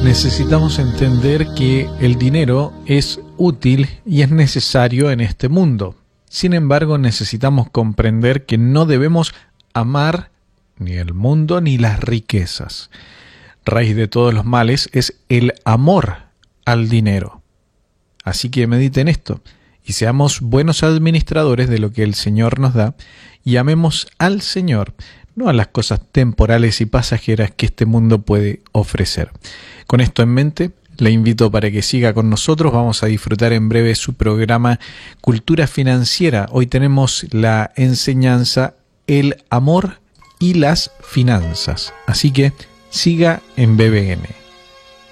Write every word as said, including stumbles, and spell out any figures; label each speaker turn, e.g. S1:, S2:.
S1: Necesitamos entender que el dinero es útil y es necesario en este mundo. Sin embargo, necesitamos comprender que no debemos amar ni el mundo ni las riquezas. Raíz de todos los males es el amor al dinero. Así que mediten esto y seamos buenos administradores de lo que el Señor nos da y amemos al Señor, no a las cosas temporales y pasajeras que este mundo puede ofrecer. Con esto en mente, le invito para que siga con nosotros. Vamos a disfrutar en breve su programa Cultura Financiera. Hoy tenemos la enseñanza El amor y las finanzas. Así que siga en B B N.